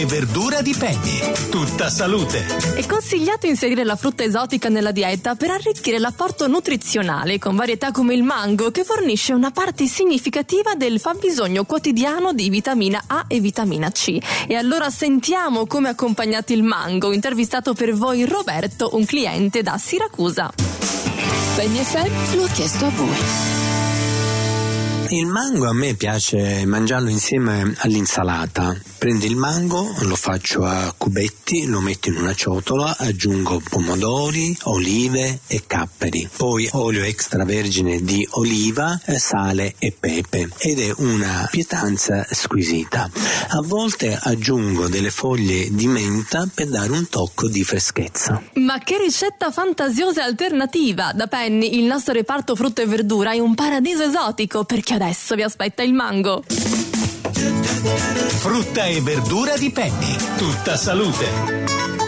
e verdura di Penny. Tutta salute. È consigliato inserire la frutta esotica nella dieta per arricchire l'apporto nutrizionale con varietà come il mango, che fornisce una parte significativa del fabbisogno quotidiano di vitamina A e vitamina C. E allora sentiamo come ha accompagnato il mango, intervistato per voi Roberto, un cliente da Siracusa. Penny FM lo ha chiesto a voi. Il mango a me piace mangiarlo insieme all'insalata. Prendo il mango, lo faccio a cubetti, lo metto in una ciotola, aggiungo pomodori, olive e capperi, poi olio extravergine di oliva, sale e pepe, ed è una pietanza squisita. A volte aggiungo delle foglie di menta per dare un tocco di freschezza. Ma che ricetta fantasiosa e alternativa! Da Penny, il nostro reparto frutta e verdura è un paradiso esotico, perché adesso vi aspetta il mango. Frutta e verdura di Penny. Tutta salute.